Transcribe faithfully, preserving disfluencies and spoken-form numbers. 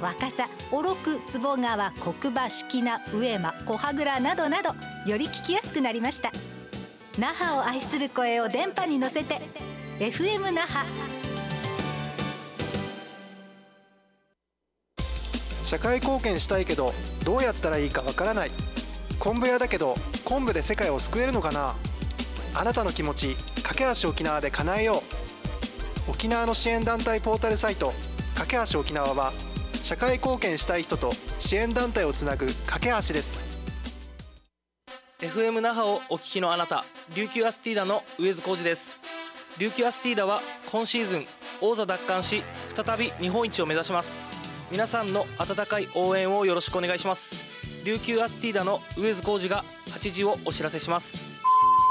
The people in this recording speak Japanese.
若狭、小禄、坪川、国場、敷名、上間、小羽倉などなど、より聞きやすくなりました。那覇を愛する声を電波に乗せて エフエム 那覇。 社会貢献したいけどどうやったらいいかわからない。昆布屋だけど昆布で世界を救えるのかな。あなたの気持ち、架け橋沖縄で叶えよう。沖縄の支援団体ポータルサイト架け橋沖縄は、社会貢献したい人と支援団体をつなぐ架け橋です。 エフエム 那覇をお聞きのあなた、琉球アスティーダの上津浩二です。琉球アスティーダは今シーズン王座奪還し、再び日本一を目指します。皆さんの温かい応援をよろしくお願いします。琉球アスティーダの上津浩二がはちじをお知らせします。